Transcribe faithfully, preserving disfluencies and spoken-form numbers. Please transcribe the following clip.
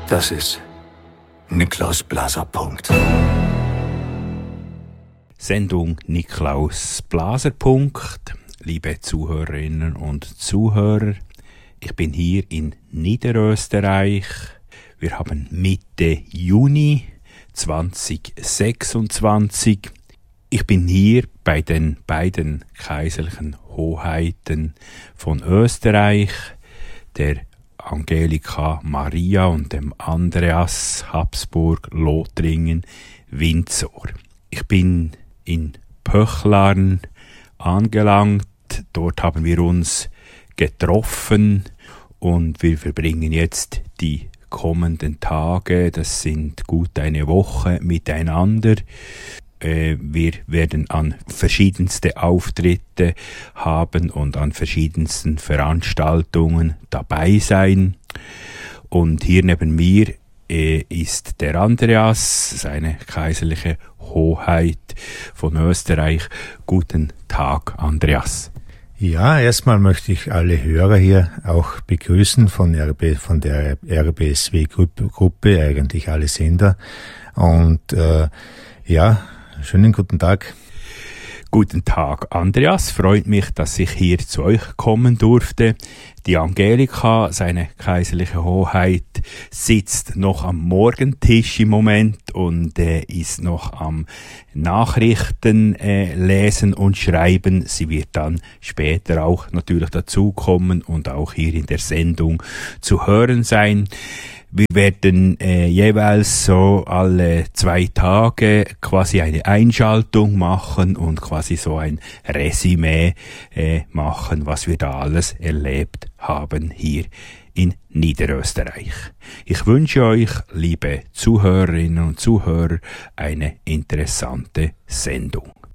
Das ist Niklaus Blaser. Punkt. Sendung Niklaus Blaser. Punkt. Liebe Zuhörerinnen und Zuhörer, ich bin hier in Niederösterreich. Wir haben Mitte Juni zweitausendsechsundzwanzig. Ich bin hier bei den beiden kaiserlichen Hoheiten von Österreich, der Angelika Maria und dem Andreas Habsburg-Lothringen Windsor. Ich bin in Pöchlern angelangt. Dort haben wir uns getroffen und wir verbringen jetzt die kommenden Tage, das sind gut eine Woche miteinander. Äh, wir werden an verschiedenste Auftritte haben und an verschiedensten Veranstaltungen dabei sein. Und hier neben mir äh, ist der Andreas, seine kaiserliche Hoheit von Österreich. Guten Tag, Andreas. Ja, erstmal möchte ich alle Hörer hier auch begrüßen von, R B, von der R B S W-Gruppe, eigentlich alle Sender. Und äh, ja, schönen guten Tag. Guten Tag, Andreas. Freut mich, dass ich hier zu euch kommen durfte. Die Angelika, seine kaiserliche Hoheit, sitzt noch am Morgentisch im Moment und äh, ist noch am Nachrichten äh, lesen und schreiben. Sie wird dann später auch natürlich dazukommen und auch hier in der Sendung zu hören sein. Wir werden äh, jeweils so alle zwei Tage quasi eine Einschaltung machen und quasi so ein Resümee äh, machen, was wir da alles erlebt haben hier in Niederösterreich. Ich wünsche euch, liebe Zuhörerinnen und Zuhörer, eine interessante Sendung.